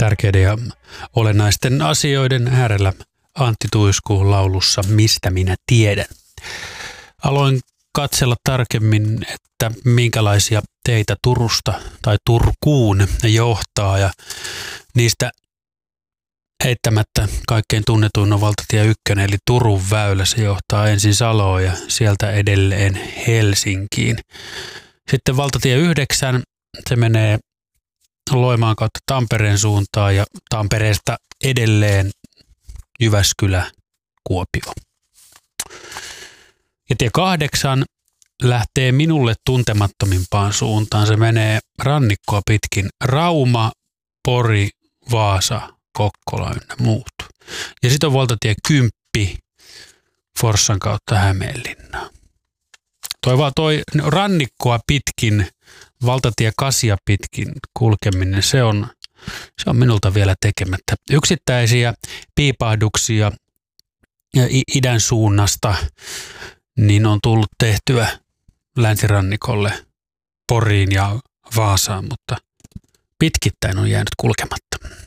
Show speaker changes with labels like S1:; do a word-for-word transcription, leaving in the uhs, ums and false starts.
S1: Tärkeiden ja olennaisten asioiden äärellä Antti Tuiskuun laulussa Mistä minä tiedän. Aloin katsella tarkemmin, että minkälaisia teitä Turusta tai Turkuun johtaa, ja niistä eittämättä kaikkein tunnetuin on valtatie ykkönen eli Turun väylä. Se johtaa ensin Saloon ja sieltä edelleen Helsinkiin. Sitten valtatie yhdeksän, se menee Loimaan kautta Tampereen suuntaan ja Tampereesta edelleen Jyväskylä, Kuopio. Ja tie kahdeksan lähtee minulle tuntemattomimpaan suuntaan. Se menee rannikkoa pitkin Rauma, Pori, Vaasa, Kokkola ynnä muut. Ja sitten on valtatie kymmenen Forssan kautta Hämeenlinnaan. Toi vaan toi rannikkoa pitkin, valtatie kasia pitkin kulkeminen, se on, se on minulta vielä tekemättä. Yksittäisiä piipahduksia idän suunnasta niin on tullut tehtyä länsirannikolle, Poriin ja Vaasaan, mutta pitkittäin on jäänyt kulkematta.